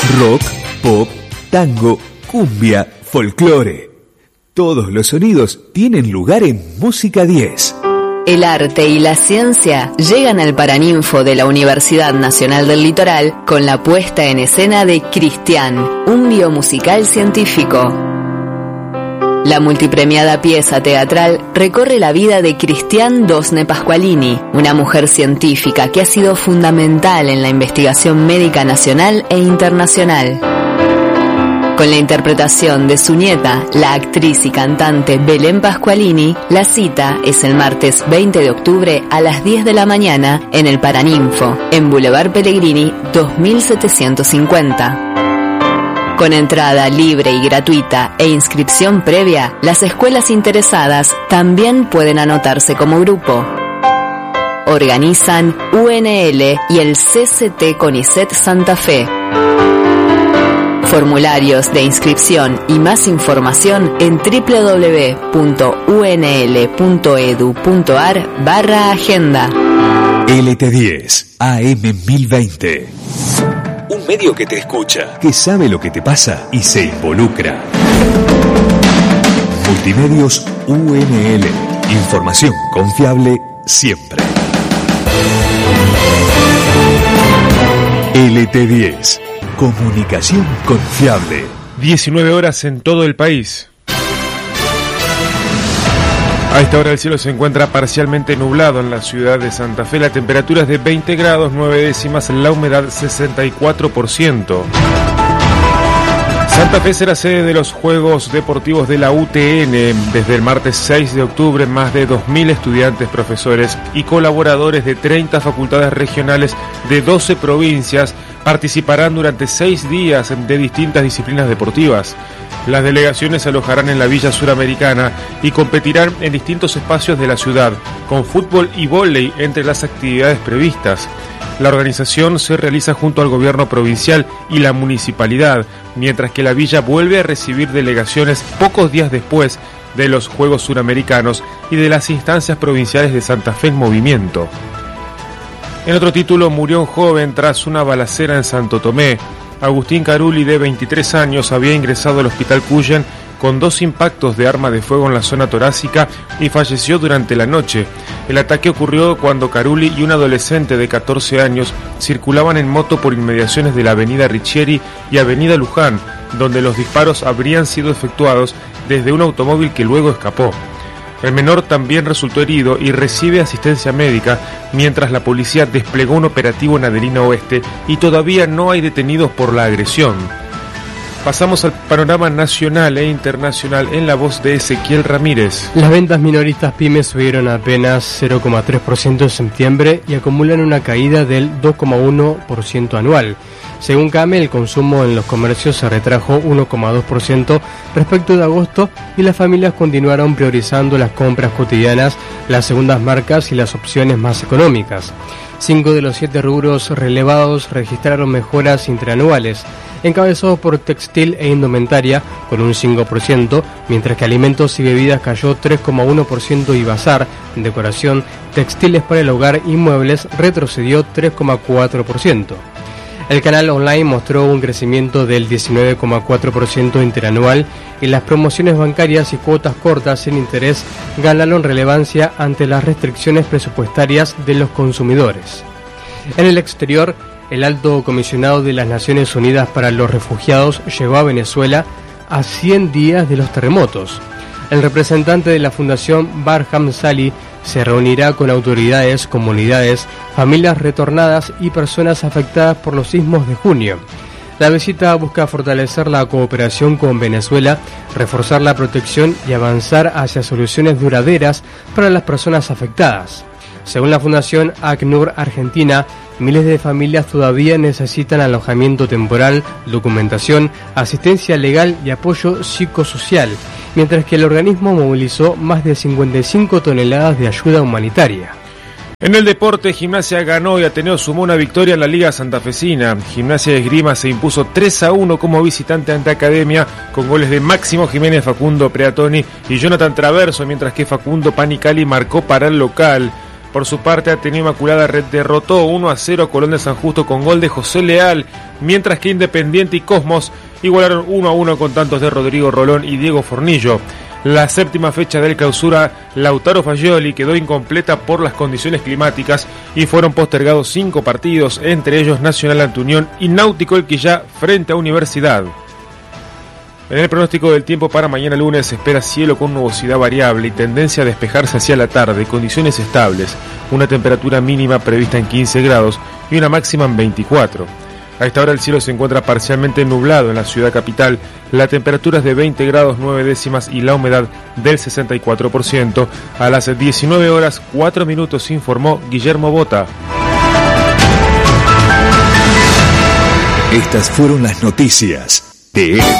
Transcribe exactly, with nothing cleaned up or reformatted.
Rock, pop, tango, cumbia, folclore. Todos los sonidos tienen lugar en Música diez. El arte y la ciencia llegan al Paraninfo de la Universidad Nacional del Litoral con la puesta en escena de Cristián, un biomusical científico. La multipremiada pieza teatral recorre la vida de Cristián Dosne Pasqualini, una mujer científica que ha sido fundamental en la investigación médica nacional e internacional. Con la interpretación de su nieta, la actriz y cantante Belén Pasqualini, la cita es el martes veinte de octubre a las diez de la mañana en el Paraninfo, en Boulevard Pellegrini dos mil setecientos cincuenta. Con entrada libre y gratuita e inscripción previa, las escuelas interesadas también pueden anotarse como grupo. Organizan U N L y el C C T CONICET Santa Fe. Formularios de inscripción y más información en doble u doble u doble u punto u n l punto e d u punto a r barra agenda. L T diez, A M mil veinte. Un medio que te escucha, que sabe lo que te pasa y se involucra. Multimedios U N L. Información confiable siempre. L T diez. Comunicación confiable. diecinueve horas en todo el país. A esta hora el cielo se encuentra parcialmente nublado en la ciudad de Santa Fe. La temperatura es de veinte grados nueve décimas, la humedad sesenta y cuatro por ciento. Santa Fe será sede de los Juegos Deportivos de la U T N. Desde el martes seis de octubre, más de dos mil estudiantes, profesores y colaboradores de treinta facultades regionales de doce provincias participarán durante seis días de distintas disciplinas deportivas. Las delegaciones se alojarán en la Villa Suramericana y competirán en distintos espacios de la ciudad, con fútbol y vóley entre las actividades previstas. La organización se realiza junto al gobierno provincial y la municipalidad, mientras que la villa vuelve a recibir delegaciones pocos días después de los Juegos Suramericanos y de las instancias provinciales de Santa Fe en movimiento. En otro título, murió un joven tras una balacera en Santo Tomé. Agustín Caruli, de veintitrés años, había ingresado al Hospital Cuyen con dos impactos de arma de fuego en la zona torácica y falleció durante la noche. El ataque ocurrió cuando Caruli y un adolescente de catorce años circulaban en moto por inmediaciones de la avenida Riccieri y avenida Luján, donde los disparos habrían sido efectuados desde un automóvil que luego escapó. El menor también resultó herido y recibe asistencia médica, mientras la policía desplegó un operativo en Adelina Oeste y todavía no hay detenidos por la agresión. Pasamos al panorama nacional e internacional en la voz de Ezequiel Ramírez. Las ventas minoristas pymes subieron apenas cero coma tres por ciento en septiembre y acumulan una caída del dos coma uno por ciento anual. Según CAME, el consumo en los comercios se retrajo uno coma dos por ciento respecto de agosto y las familias continuaron priorizando las compras cotidianas, las segundas marcas y las opciones más económicas. Cinco de los siete rubros relevados registraron mejoras interanuales, encabezados por textil e indumentaria con un cinco por ciento, mientras que alimentos y bebidas cayó tres coma uno por ciento y bazar, decoración, textiles para el hogar y muebles retrocedió tres coma cuatro por ciento. El canal online mostró un crecimiento del diecinueve coma cuatro por ciento interanual y las promociones bancarias y cuotas cortas sin interés ganaron relevancia ante las restricciones presupuestarias de los consumidores. En el exterior, el alto comisionado de las Naciones Unidas para los Refugiados llegó a Venezuela a cien días de los terremotos. El representante de la Fundación Barham Sali se reunirá con autoridades, comunidades, familias retornadas y personas afectadas por los sismos de junio. La visita busca fortalecer la cooperación con Venezuela, reforzar la protección y avanzar hacia soluciones duraderas para las personas afectadas. Según la Fundación ACNUR Argentina, miles de familias todavía necesitan alojamiento temporal, documentación, asistencia legal y apoyo psicosocial, mientras que el organismo movilizó más de cincuenta y cinco toneladas de ayuda humanitaria. En el deporte, Gimnasia ganó y Ateneo sumó una victoria en la Liga Santafesina. Gimnasia de Esgrima se impuso tres a uno como visitante ante Academia, con goles de Máximo Jiménez, Facundo Preatoni y Jonathan Traverso, mientras que Facundo Panicali marcó para el local. Por su parte, Ateneo Inmaculada derrotó uno a cero a Colón de San Justo con gol de José Leal, mientras que Independiente y Cosmos igualaron uno a uno con tantos de Rodrigo Rolón y Diego Fornillo. La séptima fecha del Clausura Lautaro Fagioli quedó incompleta por las condiciones climáticas y fueron postergados cinco partidos, entre ellos Nacional ante Unión y Náutico El Quillá frente a Universidad. En el pronóstico del tiempo para mañana lunes se espera cielo con nubosidad variable y tendencia a despejarse hacia la tarde, condiciones estables, una temperatura mínima prevista en quince grados y una máxima en veinticuatro. A esta hora el cielo se encuentra parcialmente nublado en la ciudad capital, la temperatura es de veinte grados nueve décimas y la humedad del sesenta y cuatro por ciento. A las diecinueve horas cuatro minutos informó Guillermo Bota. Estas fueron las noticias de